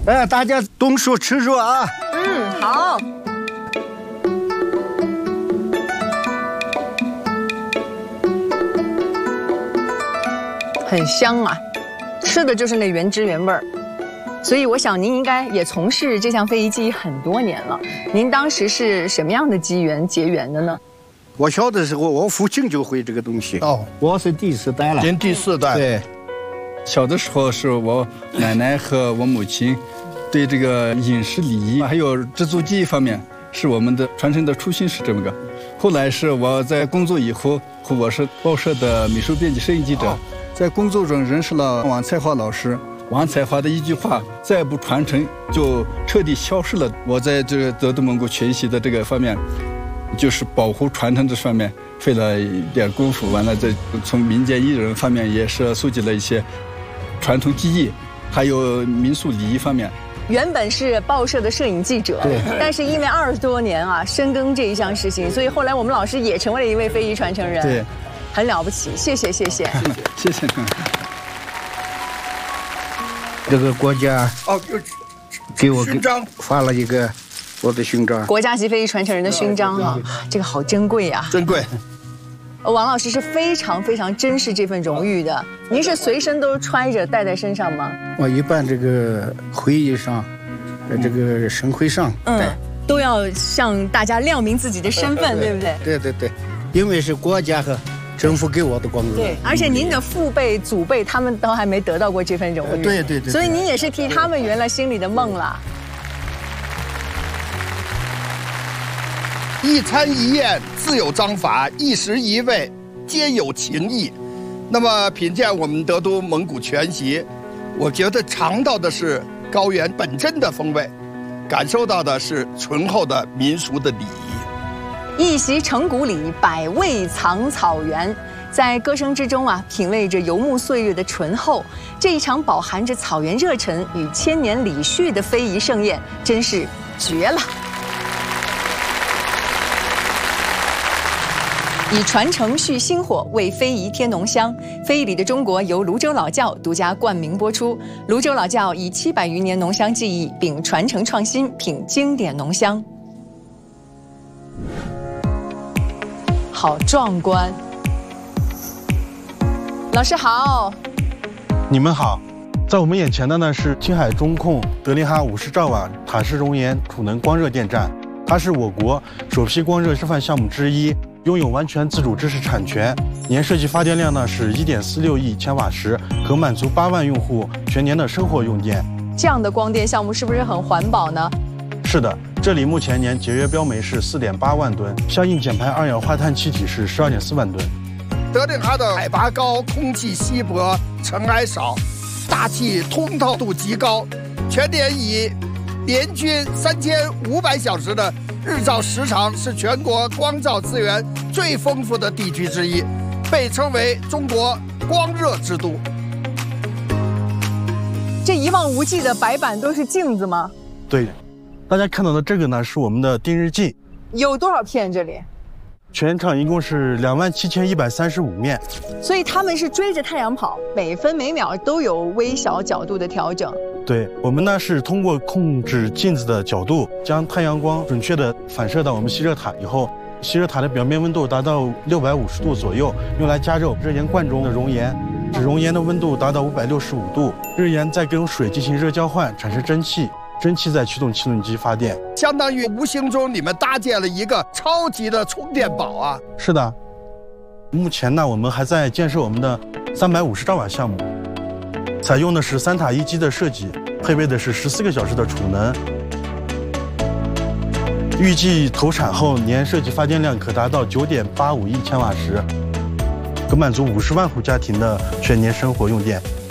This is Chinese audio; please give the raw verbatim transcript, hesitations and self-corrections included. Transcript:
哎，大家动手吃肉啊！ 嗯，好。很香啊，吃的就是那原汁原味儿。所以我想您应该也从事这项非遗技艺很多年了。您当时是什么样的机缘结缘的呢？ 我小的时候，我父亲就会这个东西。哦，我是第四代了。 您第四代。 对。 小的时候是我奶奶和我母亲对这个饮食礼仪还有制作技艺方面是我们的传承的初心是这么个。后来是我在工作以后，我是报社的美术编辑摄影记者，在工作中认识了王才华老师。王才华的一句话，再不传承就彻底消失了。我在这个德都蒙古全息的这个方面，就是保护传承这方面费了一点功夫。完了，在从民间艺人方面也是搜集了一些传统技艺，还有民俗礼仪方面。 原本是报社的摄影记者，但是因为二十多年啊深耕这一项事情，所以后来我们老师也成为了一位非遗传承人。 对， 很了不起，谢谢谢谢谢谢。 这个国家哦，给我给发了一个我的勋章， 国家级非遗传承人的勋章啊，这个好珍贵呀， 珍贵。 王老师是非常非常珍视这份荣誉的。您是随身都揣着带在身上吗？ 我一般这个会议上，这个盛会上， 嗯，都要向大家亮明自己的身份，对不对？ 对对对，因为是国家和政府给我的光荣。 对，而且您的父辈、祖辈他们都还没得到过这份荣誉。 对对对。 所以您也是替他们圆了心里的梦了。 一餐一宴自有章法，一食一味皆有情谊。那么品鉴我们德都蒙古全席，我觉得尝到的是高原本真的风味，感受到的是醇厚的民俗的礼仪。 一席成古里，百味藏草原。在歌声之中啊，品味着游牧岁月的醇厚。这一场饱含着草原热忱与千年礼序的非遗盛宴，真是绝了。以传承续薪火，为非遗添浓香。非遗里的中国由泸州老窖独家冠名播出。泸州老窖以七百余年浓香技艺，并传承创新，品经典浓香。好壮观！老师好， 你们好。在我们眼前的呢是青海中控德林哈五十兆瓦塔式熔岩储能光热电站，它是我国首批光热示范项目之一。拥有完全自主知识产权，年设计发电量呢是 一点四六亿千瓦时，可满足八万用户全年的生活用电。 这样的光电项目是不是很环保呢？ 是的，这里目前年节约标煤是 四点八万吨，相应减排二氧化碳气体是 十二点四万吨。 德令哈的海拔高，空气稀薄，尘埃少，大气通透度极高，全年以年均三千五百小时的日照时长，是全国光照资源最丰富的地区之一，被称为中国光热之都。 这一望无际的白板都是镜子吗？ 对，大家看到的这个呢是我们的定日镜， 有多少片？这里全场一共是两万七千一百三十五面， 所以他们是追着太阳跑，每分每秒都有微小角度的调整。 对，我们呢是通过控制镜子的角度，将太阳光准确地反射到我们吸热塔以后，吸热塔的表面温度达到六百五十度左右，用来加热热岩罐中的熔岩，使熔岩的温度达到五百六十五度，热岩再跟水进行热交换，产生蒸汽，蒸汽再驱动汽轮机发电， 相当于无形中你们搭建了一个超级的充电宝啊！ 是的，目前呢我们还在建设我们的三百五十兆瓦项目。采用的是三塔一机的设计，配备的是十四个小时的储能。预计投产后年设计发电量可达到九点八五亿千瓦时，可满足五十万户家庭的全年生活用电。